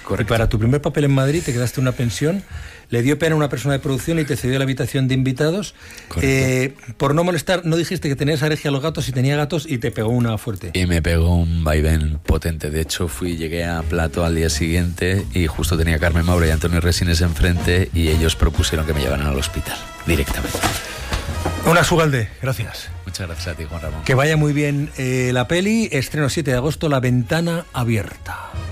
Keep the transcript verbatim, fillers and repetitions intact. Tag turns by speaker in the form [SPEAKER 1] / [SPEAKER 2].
[SPEAKER 1] Correcto.
[SPEAKER 2] Y para tu primer papel en Madrid te quedaste en una pensión, le dio pena a una persona de producción y te cedió la habitación de invitados. Eh, por no molestar, no dijiste que tenías alergia a los gatos y tenía gatos y te pegó una fuerte.
[SPEAKER 1] Y me pegó un vaivén potente. De hecho, fui, llegué a Plato al día siguiente y justo tenía a Carmen Maura y Antonio Resines enfrente y ellos propusieron que me llevaran al hospital directamente.
[SPEAKER 2] Unas Ugalde, gracias.
[SPEAKER 1] Muchas gracias a ti, Juan Ramón.
[SPEAKER 2] Que vaya muy bien eh, la peli. Estreno siete de agosto, La ventana abierta.